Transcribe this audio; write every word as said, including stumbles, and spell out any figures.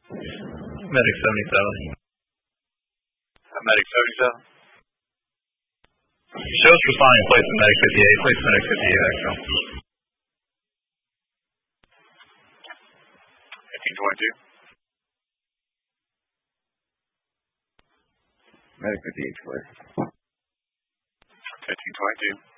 Medic seventy-seven. Uh, Medic seventy-seven. Show's responding to place of Medic fifty-eight. Place Medic fifty-eight, actual. eighteen twenty-two. Medic fifty-eight, clear. eighteen twenty-two.